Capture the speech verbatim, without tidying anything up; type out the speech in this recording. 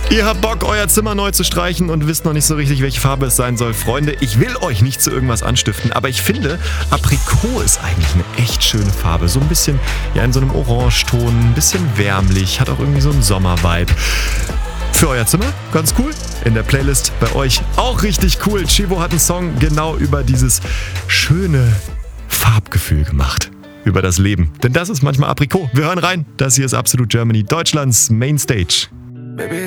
Ihr habt Bock, euer Zimmer neu zu streichen und wisst noch nicht so richtig, welche Farbe es sein soll. Freunde, ich will euch nicht zu irgendwas anstiften, aber ich finde, Aprikot ist eigentlich eine echt schöne Farbe. So ein bisschen, ja, in so einem Orangeton, ein bisschen wärmlich, hat auch irgendwie so einen Sommervibe. Für euer Zimmer, ganz cool. In der Playlist bei euch auch richtig cool. Chivo hat einen Song genau über dieses schöne Farbgefühl gemacht. Über das Leben. Denn das ist manchmal Aprikot. Wir hören rein. Das hier ist Absolut Germany, Deutschlands Mainstage. Baby,